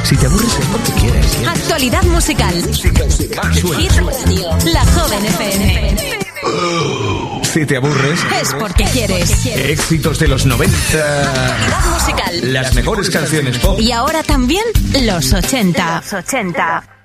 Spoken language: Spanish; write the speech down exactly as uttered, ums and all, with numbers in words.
Si te aburres es porque quieres. Actualidad musical. Hit Radio. La Joven F M. Si te aburres es porque quieres. Éxitos de los noventa. Actualidad musical. Las mejores canciones pop. Y ahora también los ochenta. Los ochenta.